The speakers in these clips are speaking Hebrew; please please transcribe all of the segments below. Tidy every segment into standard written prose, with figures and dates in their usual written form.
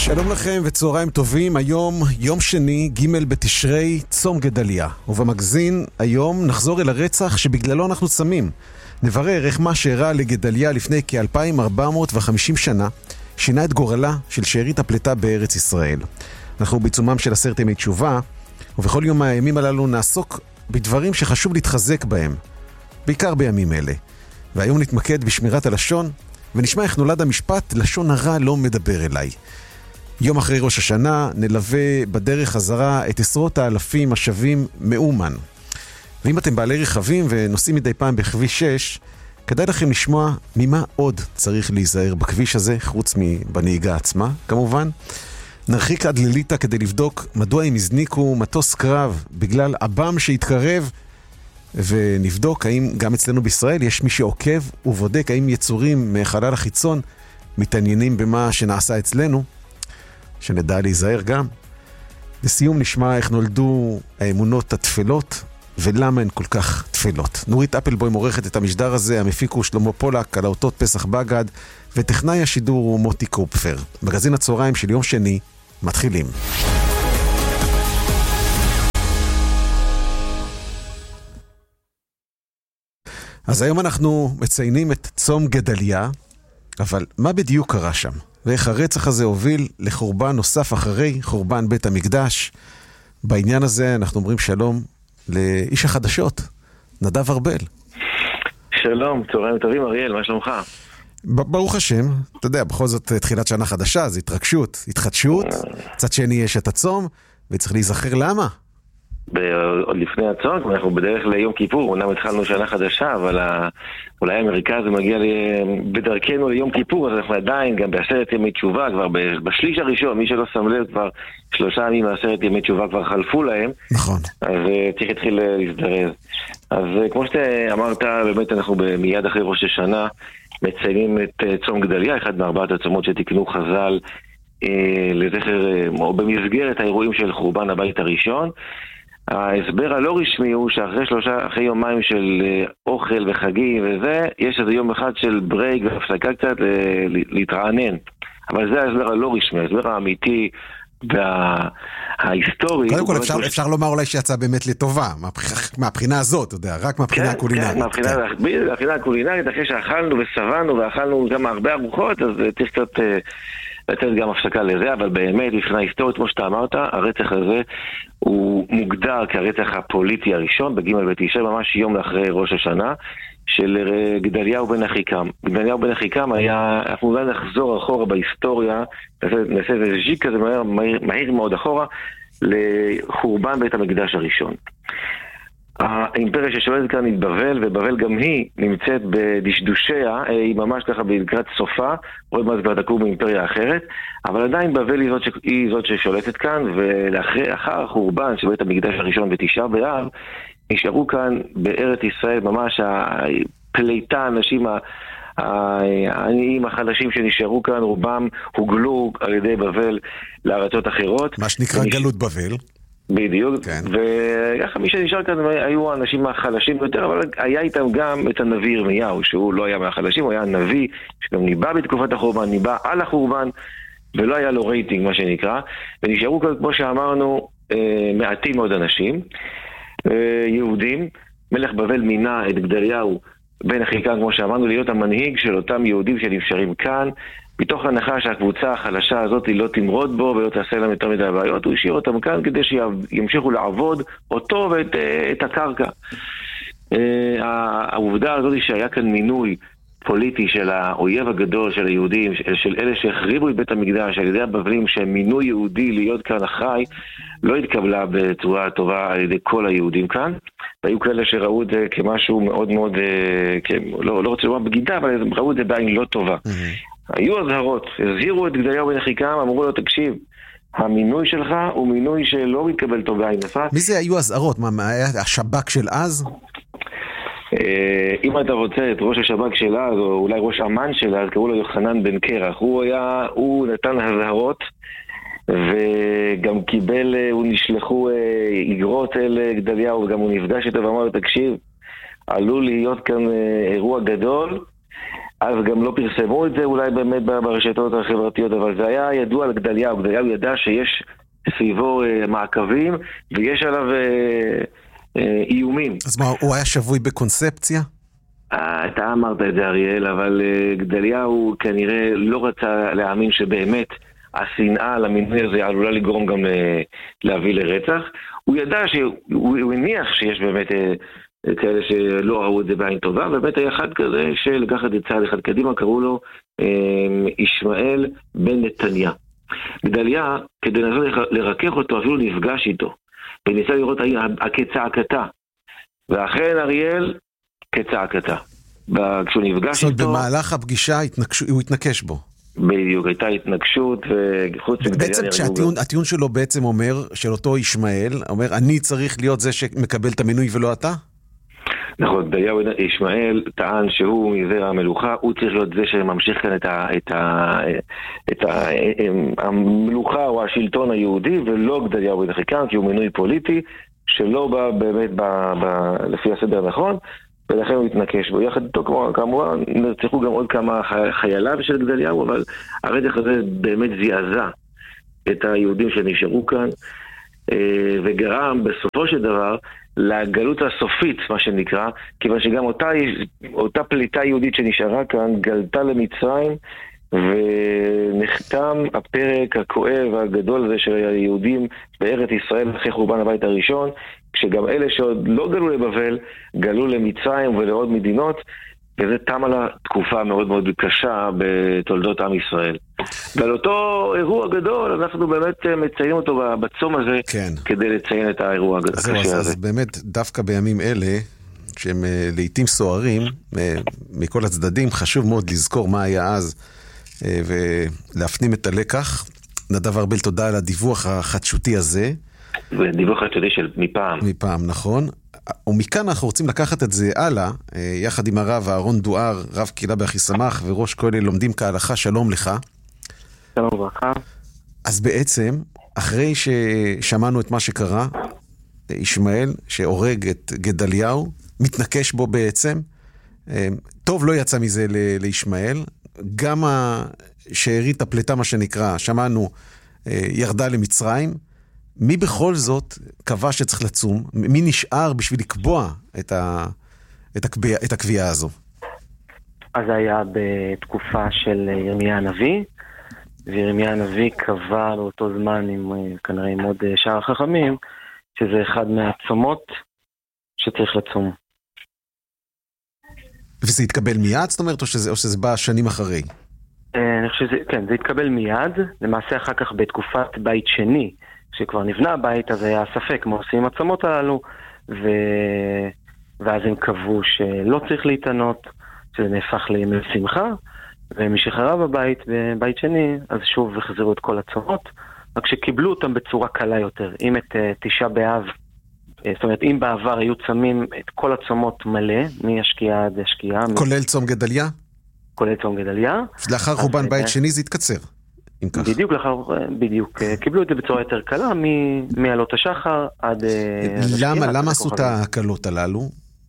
שלום לכם וצהריים טובים. היום יום שני, ג' בתשרי, צום גדליה. ובמגזין היום נחזור אל הרצח שבגללו אנחנו צמים. נברר איך מה שאירע לגדליה לפני כ-2450 שנה שינה את גורלה של שארית הפלטה בארץ ישראל. אנחנו בעיצומם של 10 ימי תשובה, ובכל יום מהימים הללו נעסוק בדברים שחשוב להתחזק בהם, בעיקר בימים אלה. והיום נתמקד בשמירת הלשון, ונשמע איך נולד המשפט לשון הרע לא מדבר אליי. יום אחרי ראש השנה נלווה בדרך חזרה את עשרות האלפים השבים מאומן. ואם אתם בעלי רכבים ונוסעים מדי פעם בכביש 6, כדאי לכם לשמוע ממה עוד צריך להיזהר בכביש הזה, חוץ מבנהיגה עצמה כמובן. נרחיק עד ליליטה כדי לבדוק מדוע הם הזניקו מטוס קרב בגלל אב"ם שהתקרב, ונבדוק האם גם אצלנו בישראל יש מי שעוקב ובודק האם יצורים מחלל החיצון מתעניינים במה שנעשה אצלנו, שנדע להיזהר גם. לסיום נשמע איך נולדו האמונות התפלות ולמה הן כל כך תפלות. נורית אפלבוים עורכת את המשדר הזה, המפיק הוא שלמה פולק, על האותות פסח בגד, וטכנאי השידור הוא מוטי קופפר. מגזין הצהריים של יום שני מתחילים. אז היום אנחנו מציינים את צום גדליה, אבל מה בדיוק קרה שם? ואיך הרצח הזה הוביל לחורבן נוסף אחרי חורבן בית המקדש? בעניין הזה אנחנו אומרים שלום לאיש החדשות, נדב ארבל. שלום, צהריים טובים אריאל, מה שלומך? ברוך השם, אתה יודע, בכל זאת תחילת שנה חדשה, זה התרגשות, התחדשות, צד שני יש את הצום, וצריך להיזכר למה. עוד לפני הצום, אנחנו בדרך ליום כיפור, אומנם התחלנו שנה חדשה, אבל אולי המרכז מגיע בדרכנו ליום כיפור, אז אנחנו עדיין גם ב10 ימי תשובה, כבר בשליש הראשון, מי שלא שם לב, כבר 3 ימים מ10 ימי תשובה כבר חלפו להם. נכון. אז צריך להתחיל להזדרז. אז כמו שאמרת, באמת אנחנו מיד אחרי ראש השנה מציינים את צום גדליה, אחד מארבעת הצומות שתקנו חז"ל לזכר, או במסגרת האירועים של חורבן הבית הראשון. ההסבר הלא רשמי הוא שאחרי יומיים של אוכל וחגים וזה, יש איזה יום אחד של ברייק והפסקה קצת להתרענן. אבל זה ההסבר הלא רשמי, ההסבר האמיתי וההיסטורי. קודם כל אפשר לומר אולי שיצא באמת לטובה, מהבחינה הזאת, אתה יודע, רק מהבחינה הקולינרית. כן, מהבחינה הקולינרית, אחרי שאכלנו וסבנו ואכלנו גם הרבה ארוחות, אז צריך קצת לתת גם הפסקה לזה, אבל באמת, מבחינה היסטורית, כמו שאתה אמרת, הרצח הזה הוא מוגדר כרצח הפוליטי הראשון, בג' בתשרי, ממש יום לאחרי ראש השנה, של גדליהו בן אחיקם. גדליהו בן אחיקם היה, אנחנו אולי נחזור אחורה בהיסטוריה, נעשה איזה ז'יק כזה מהיר מאוד אחורה, לחורבן בית המקדש הראשון. האימפריה ששולטת כאן היא בבל, ובבל גם היא נמצאת בדשדושיה, היא ממש ככה לקראת סופה, עוד מעט כבר תקום באימפריה אחרת, אבל עדיין בבל היא זאת ששולטת כאן, ולאחר החורבן של בית המקדש הראשון בתשעה באב, נשארו כאן בארץ ישראל ממש הפליטה, האנשים העניים החלשים שנשארו כאן, רובם הוגלו על ידי בבל לארצות אחרות. מה שנקרא גלות בבל. בדיוק, כן. וככה מי שנשאר כאן היו האנשים החלשים ביותר, אבל היה איתם גם את הנביא ירמיהו, שהוא לא היה מהחלשים, הוא היה נביא שגם ניבא בתקופת החורבן, ניבא על החורבן, ולא היה לו רייטינג מה שנקרא, ונשארו כאן כמו שאמרנו מעטים מאוד אנשים, יהודים. מלך בבל מינה את גדליהו בן אחיקם, כמו שאמרנו, להיות המנהיג של אותם יהודים שנשארים כאן, מתוך הנחה שהקבוצה החלשה הזאת לא תמרוד בו ולא תעשה להם יותר מדי בעיות, הוא השאיר אותם כאן כדי שימשיכו לעבוד אותו ואת הקרקע. העובדה הזאת שהיה כאן מינוי פוליטי של האויב הגדול של היהודים, של אלה שהחריבו את בית המקדש על ידי הבבלים, שהם מינו יהודי להיות כאן אחראי, לא התקבלה בצורה טובה על ידי כל היהודים כאן, והיו כאלה שראו את זה כמשהו מאוד מאוד, לא רוצה לומר בגידה, אבל ראו את זה בעין לא טובה. היו הזהרות, הזהירו את גדליהו בן אחיקם, אמרו לו, תקשיב, המינוי שלך הוא מינוי שלא מתקבל טוב בעין נפת. מי זה היו הזהרות? מה, היה השב"כ של אז? אם אתה רוצה את ראש השב"כ של אז, או אולי ראש אמן של אז, קראו לו יוחנן בן קרח, הוא נתן הזהרות, וגם קיבל, הוא נשלחו איגרות אל גדליהו, וגם הוא נפגש איתו ואמר לו, תקשיב, עלול להיות כאן אירוע גדול, אז גם לא פרסמו את זה אולי באמת ברשתות החברתיות, אבל זה היה ידוע על גדליהו. גדליהו ידע שיש סביבו מעקבים ויש עליו איומים. אז מה, הוא היה שבוי בקונספציה? אתה אמרת את זה, אריאל, אבל גדליהו כנראה לא רצה להאמין שבאמת השנאה למינוי הזה עלולה לגרום גם להביא לרצח. הוא ידע הוא הניח שיש באמת כאלה שלא ראו את זה בעין טובה, ובאמת היה אחד כזה שלקח את זה צעד אחד קדימה, קראו לו ישמעאל בן נתניה. גדליה, כדי לרכך אותו, אפילו נפגש איתו, וניסה לראות כצעקתה. ואכן אריאל כצעקתה. כשהוא נפגש איתו... זאת אומרת, במהלך הפגישה הוא התנקש בו. בדיוק, הייתה התנגשות, וחוץ מגדליה... בעצם כשהטיעון שלו בעצם אומר, של אותו ישמעאל, אומר, אני צריך להיות זה שמקבל את המינוי ולא אתה? נכון, גדליהו ישמעאל טען שהוא מזרע המלוכה, הוא צריך להיות זה שממשיך כאן את המלוכה או השלטון היהודי, ולא גדליהו בן אחיקם, כי הוא מינוי פוליטי, שלא בא באמת לפי הסדר הנכון, ולכן הוא התנקש בו. יחד איתו, כמובן, נרצחו גם עוד כמה חייליו של גדליהו, אבל הרצח הזה באמת זעזע את היהודים שנשארו כאן, וגרם בסופו של דבר לגלות הסופית, מה שנקרא, כיוון שגם אותה פליטה יהודית שנשארה כאן גלתה למצרים, ונחתם הפרק הכואב והגדול הזה של היהודים בארץ ישראל אחרי חורבן הבית הראשון, כשגם אלה שעוד לא גלו לבבל, גלו למצרים ולעוד מדינות, וזה תם על התקופה מאוד מאוד קשה בתולדות עם ישראל. ועל אותו אירוע גדול, אנחנו באמת מציינים אותו בצום הזה, כן. כדי לציין את האירוע הקשה הזה. אז באמת, דווקא בימים אלה, שהם לעתים סוערים, מכל הצדדים, חשוב מאוד לזכור מה היה אז, ולהפנים את הלקח. נדב ארבל, תודה על הדיווח החדשותי הזה. דיווח חדשותי של מפעם. נכון. ומכאן אנחנו רוצים לקחת את זה הלאה, יחד עם הרב אהרון דואר, רב קהילה באחיסמך וראש כולל לומדים כהלכה. שלום לך. שלום וברכה. אז בעצם, אחרי ששמענו את מה שקרה, ישמעאל שהורג את גדליהו, מתנקש בו בעצם, טוב לא יצא מזה לישמעאל, גם השארית הפלטה מה שנקרא, שמענו, ירדה למצרים. מי בכל זאת קבע שצריך לצום? מי נשאר בשביל לקבוע את הקביעה הזו? אז היה בתקופה של ירמיה הנביא, וירמיה הנביא קבע לאותו זמן כנראה עם עוד שאר החכמים, שזה אחד מהצומות שצריך לצום. וזה התקבל מיד, זאת אומרת, או שזה בא שנים אחרי? אני חושב כן, זה התקבל מיד, למעשה אחר כך בתקופת בית שני, כשכבר נבנה הבית, אז היה ספק מה עושים הצומות הללו, ואז הם קבעו שלא צריך להתענות, שזה נהפך לימי שמחה, ומשחררה בבית שני, אז שוב החזירו את כל הצומות, רק שקיבלו אותם בצורה קלה יותר. אם את תשעה באב, זאת אומרת, אם בעבר היו צמים את כל הצומות מלא, מהשקיעה עד השקיעה. כולל צום גדליה? כולל צום גדליה. לאחר חורבן בית שני זה התקצר, אם כך. בדיוק. קיבלו את זה בצורה יותר קלה, מעלות השחר עד... למה עשו את ההקלות הללו?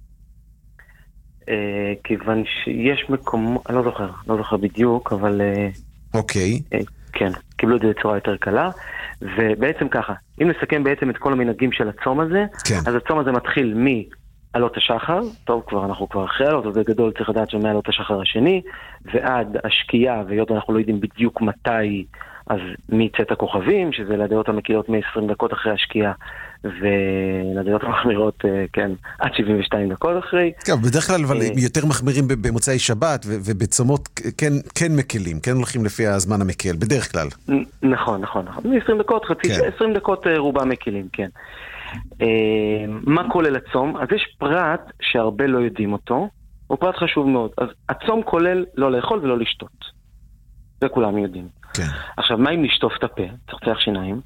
כיוון שיש מקום, אני לא זוכר בדיוק, אבל... אוקיי. כן, קיבלו את זה בצורה יותר קלה, ובעצם ככה, אם נסכם בעצם את כל המנהגים של הצום הזה, כן. אז הצום הזה מתחיל מעלות השחר, טוב, אנחנו כבר אחרי עלות, זה גדול, צריך לדעת שמעלות השחר השני, ועד השקיעה, והיות אנחנו לא יודעים בדיוק מתי, אז מצאת הכוכבים, שזה לדעות המקילות מ-20 דקות אחרי השקיעה, ולדעות המחמירות, כן, עד 72 דקות אחרי. כן, בדרך כלל אבל יותר מחמירים במוצאי שבת, ובצומות כן מקלים, כן הולכים לפי הזמן המקל, בדרך כלל. נכון. מ-20 דקות, 20 דקות רובה מקילים, כן. מה כולל הצום? אז יש פרט שהרבה לא יודעים אותו, הוא פרט חשוב מאוד. אז הצום כולל לא לאכול ולא לשתות. זה כולם יודעים. כן. עכשיו, מה אם לשטוף את הפה? צחצח שיניים?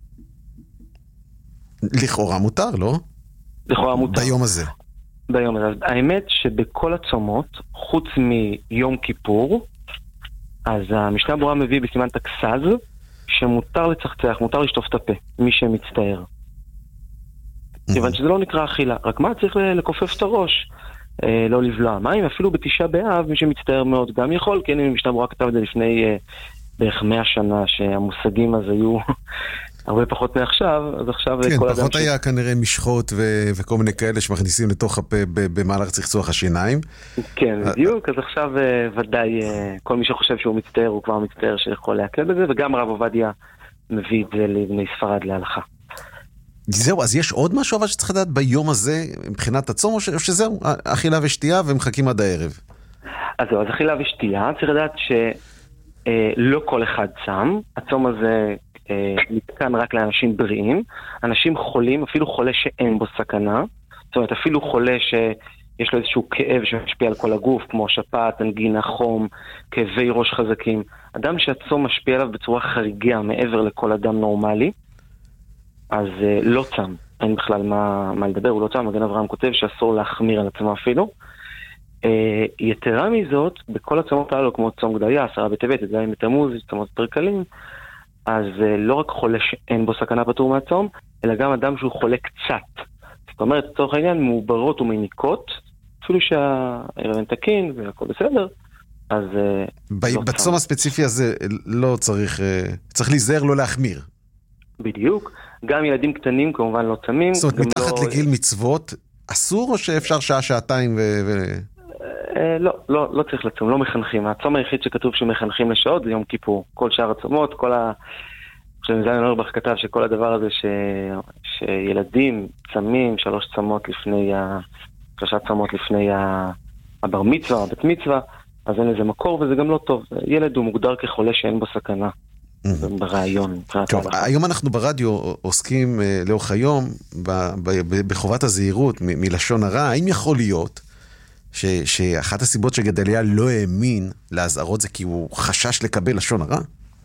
לכאורה מותר, לא? לכאורה מותר. ביום הזה. ביום הזה. האמת שבכל הצומות, חוץ מיום כיפור, אז המשנה ברורה מביא בסימן תקסז, שמותר לצחצח, מותר לשטוף את הפה, מי שמצטער. כיוון שזה לא נקרא אכילה. רק מה צריך לכופף את הראש? לא לבלוע מים, אפילו בתשעה באב, מי שמצטער מאוד גם יכול, כן, אם משנה ברורה כתב את זה לפני בערך 100 שנה, שהמושגים אז היו הרבה פחות מעכשיו, אז עכשיו כן, כל פחות היה כנראה משחות וכל מיני כאלה שמכניסים לתוך הפה במהלך צחצוח השיניים. כן, בדיוק, אז עכשיו ודאי כל מי שחושב שהוא מצטער, הוא כבר מצטער שיכול להקל בזה, וגם רב עובדיה מביא את זה לבני ספרד להלכה. זהו, אז יש עוד משהו אבל שצריך לדעת ביום הזה מבחינת הצום, או שזהו, אכילה ושתייה ומחכים עד הערב? אז זהו, אז אכילה ושתייה, צריך לדעת שלא כל אחד צם, הצום הזה מתקן רק לאנשים בריאים, אנשים חולים, אפילו חולה שאין בו סכנה, זאת אומרת אפילו חולה שיש לו איזשהו כאב שמשפיע על כל הגוף, כמו שפעת, אנגינה, חום, כאבי ראש חזקים, אדם שהצום משפיע עליו בצורה חריגה מעבר לכל אדם נורמלי, אז לא צם, אין בכלל מה לדבר, הוא לא צם, מגן אברהם כותב שאסור להחמיר על עצמו אפילו. יתרה מזאת, בכל הצומות האלו, כמו צום גדליה, 10 בטבת, ז' בתמוז, צומות יותר קלים, אז לא רק חולה שאין בו סכנה פטור מהצום, אלא גם אדם שהוא חולה קצת. זאת אומרת, לצורך העניין, מעוברות ומניקות, אפילו שהערבן תקין והכל בסדר, אז בצום הספציפי הזה לא צריך להיזהר לא להחמיר. בדיוק. גם ילדים קטנים כמובן לא צמים. זאת אומרת, מתחת לגיל מצוות אסור או שאפשר שעה, שעתיים לא צריך לצום, לא מחנכים. הצום היחיד שכתוב שמחנכים לשעות זה יום כיפור. כל שאר הצומות, זין אורבך כתב שכל הדבר הזה שילדים צמים 3 צומות לפני הבר מצווה, הבת מצווה, אז אין לזה מקור וזה גם לא טוב. ילד הוא מוגדר כחולה שאין בו סכנה. ברעיון. טוב, היום אנחנו ברדיו עוסקים לאורך היום בחובת הזהירות מלשון הרע. האם יכול להיות שאחת הסיבות שגדליה לא האמין להזהרות זה כי הוא חשש לקבל לשון הרע?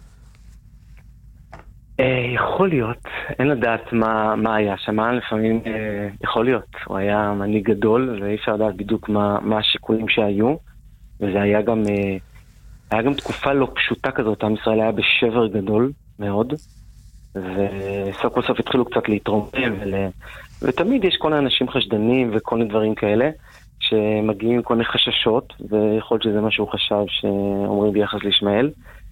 יכול להיות, אין לדעת מה היה שם, לפעמים יכול להיות, הוא היה מנהיג גדול ואי אפשר לדעת בדיוק מה השיקולים שהיו, וזה היה גם תקופה לא פשוטה כזאת, עם ישראל היה בשבר גדול מאוד, וסוף כל סוף התחילו קצת להתרומם, ותמיד יש כל מיני אנשים חשדנים וכל מיני דברים כאלה, שמגיעים כל מיני חששות, ויכול להיות שזה מה שהוא חשב שאומרים ביחס לישמעאל.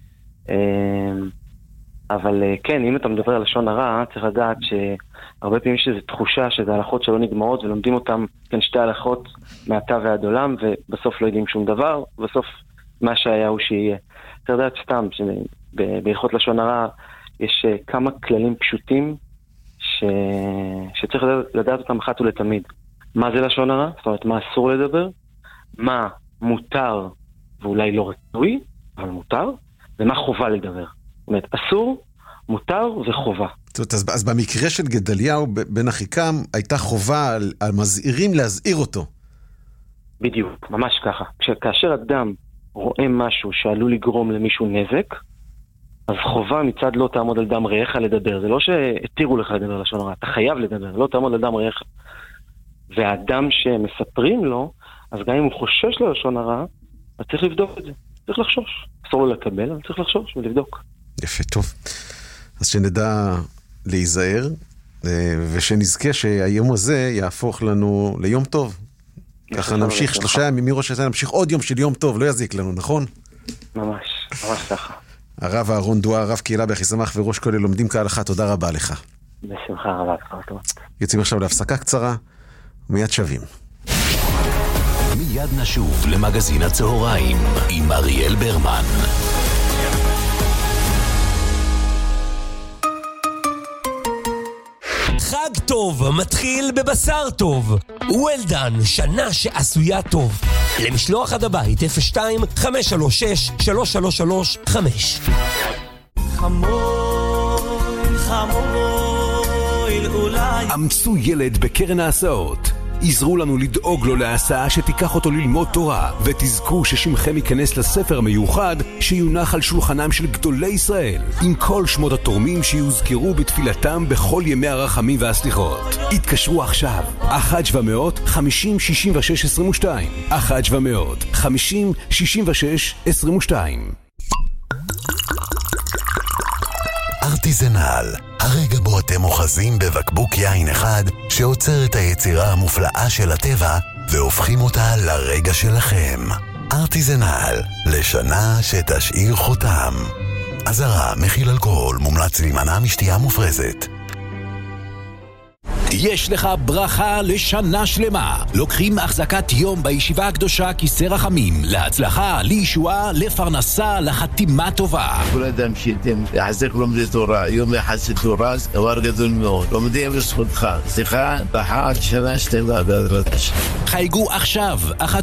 אבל כן, אם אתה מדבר על לשון הרע, צריך לדעת שהרבה פעמים יש איזו תחושה שזה הלכות שלא נגמרות, ולומדים אותם, כן, 2 הלכות מעתה ועד עולם, ובסוף לא יודעים שום דבר, ובסוף מה שהיה הוא שיהיה. צריך לדעת סתם, בהלכות לשון הרע יש כמה כללים פשוטים שצריך לדעת אותם אחת ולתמיד. מה זה לשון הרע? זאת אומרת, מה אסור לדבר? מה מותר ואולי לא רצוי, אבל מותר? ומה חובה לדבר? זאת אומרת, אסור, מותר וחובה. אז במקרה של גדליהו בן אחיקם, הייתה חובה על מזהירים להזהיר אותו. בדיוק, ממש ככה. כאשר אדם רואה משהו שעלול לגרום למישהו נזק, אז חובה מצד לא תעמוד על דם רעך לדבר. זה לא שהתירו לך לדבר לשון הרע, אתה חייב לדבר, לא תעמוד על דם רעך. והאדם שמספרים לו, אז גם אם הוא חושש ללשון הרע, אז צריך לבדוק את זה. צריך לחשוש. אסור לו לקבל, אבל צריך לחשוש ולבדוק. יפה, טוב. אז שנדע להיזהר, ושנזכה שהיום הזה יהפוך לנו ליום טוב. ככה נמשיך 3 ימים מראש השנה, נמשיך עוד יום של יום טוב, לא יזיק לנו, נכון? ממש, ממש ככה. הרב אהרון דואר, רב קהילה באחיסמך וראש כולל לומדים כהלכה, תודה רבה לך. בשמחה רבה, כבר. יוצאים עכשיו להפסקה קצרה, ומיד שווים. מיד נשוב למגזין הצהריים עם אריאל ברמן. חג טוב מתחיל בבשר טוב. וולדן, שנה שעשויה טוב. למשלוח עד הבית 02-536-3335. חמול, חמול, אולי אמצו ילד בקרן ההסעות. עזרו לנו לדאוג לו להסעה שתיקח אותו ללמוד תורה, ותזכו ששמכם ייכנס לספר מיוחד שיונח על שולחנם של גדולי ישראל, עם כל שמות התורמים שיוזכרו בתפילתם בכל ימי הרחמים והסליחות. התקשרו עכשיו, 1-700-50-66-22, 1-700-50-66-22. ארטיזנל, הרגע בו אתם אוחזים בבקבוק יין אחד שעוצר את היצירה המופלאה של הטבע והופכים אותה לרגע שלכם. ארטיזנל, לשנה שתשאיר חותם. אזהרה, מכיל אלכוהול, מומלץ להימנע משתייה מופרזת. יש לך ברכה לשנה שלמה. לוקחים החזקת יום בישיבה הקדושה כיסא רחמים. להצלחה, לישועה, לפרנסה, לחתימה טובה. כל אדם שאתם יחזק לומדי תורה, יום יחסי תורה, דבר גדול מאוד. לומדים לזכותך. סליחה, בחר שנה שתלה בעזרת השם. חייגו עכשיו,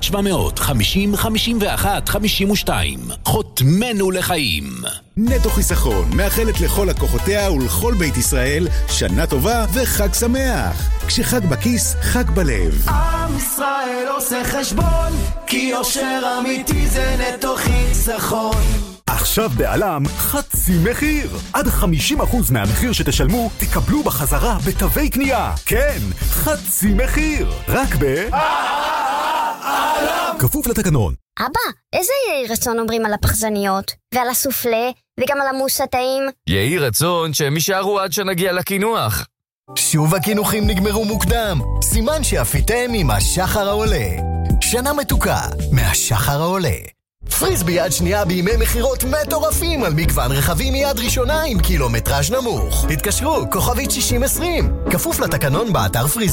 1-700-50-51-52. חותמנו לחיים. נטו חיסכון מאחלת לכל לקוחותיה ולכל בית ישראל שנה טובה וחג שמח. כשחג בכיס, חג בלב. עם ישראל עושה חשבון, כי יושר אמיתי זה נטו חיסכון. עכשיו בעלם חצי מחיר. עד 50% מהמחיר שתשלמו תקבלו בחזרה בתווי קנייה. כן, חצי מחיר. רק בעלם. כפוף לתקנון. אבא, איזה יהי רצון אומרים על הפחזניות? ועל הסופלה? וגם על המוס הטעים? יהי רצון שהם יישארו עד שנגיע לקינוח. שוב הקינוחים נגמרו מוקדם. סימן שאפיתם עם השחר העולה. שנה מתוקה מהשחר העולה. פריסבי יד שנייה בימי מחירות מטורפים על מגוון רכבים מיד ראשונה עם קילומטראז' נמוך. התקשרו, כוכבית 6020. כפוף לתקנון באתר פריסבי.